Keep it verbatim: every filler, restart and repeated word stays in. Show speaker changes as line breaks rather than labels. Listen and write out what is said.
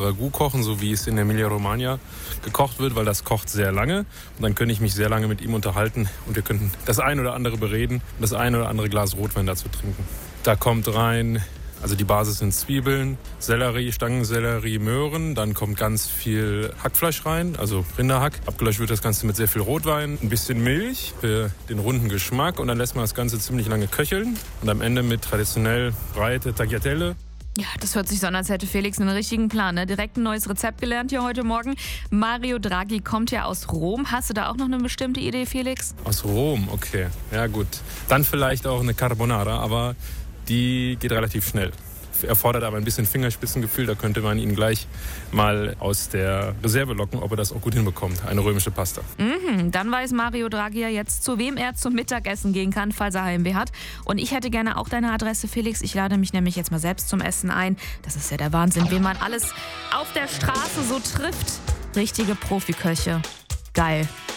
Ragout kochen, so wie es in Emilia-Romagna gekocht wird, weil das kocht sehr lange. Und dann könnte ich mich sehr lange mit ihm unterhalten und wir könnten das ein oder andere bereden und das ein oder andere Glas Rotwein dazu trinken. Da kommt rein, also die Basis sind Zwiebeln, Sellerie, Stangensellerie, Möhren. Dann kommt ganz viel Hackfleisch rein, also Rinderhack. Abgelöscht wird das Ganze mit sehr viel Rotwein, ein bisschen Milch für den runden Geschmack. Und dann lässt man das Ganze ziemlich lange köcheln. Und am Ende mit traditionell breite Tagliatelle.
Ja, das hört sich so an, als hätte Felix einen richtigen Plan. Ne? Direkt ein neues Rezept gelernt hier heute Morgen. Mario Draghi kommt ja aus Rom. Hast du da auch noch eine bestimmte Idee, Felix?
Aus Rom, okay. Ja gut. Dann vielleicht auch eine Carbonara, aber die geht relativ schnell. Erfordert aber ein bisschen Fingerspitzengefühl. Da könnte man ihn gleich mal aus der Reserve locken, ob er das auch gut hinbekommt. Eine römische Pasta.
Mhm, dann weiß Mario Draghi ja jetzt, zu wem er zum Mittagessen gehen kann, falls er Heimweh hat. Und ich hätte gerne auch deine Adresse, Felix. Ich lade mich nämlich jetzt mal selbst zum Essen ein. Das ist ja der Wahnsinn, wen man alles auf der Straße so trifft. Richtige Profiköche. Geil.